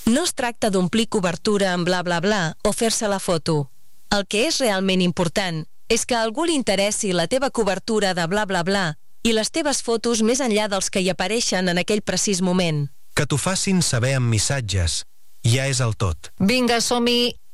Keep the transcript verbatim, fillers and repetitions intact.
No es tracta d'omplir cobertura amb bla bla bla o fer-se la foto. El que és realment important és que a algú li interessi la teva cobertura de bla bla bla i les teves fotos més enllà dels que hi apareixen en aquell precís moment. Que t'ho facin saber amb missatges ja és el tot. Vinga, som-hi!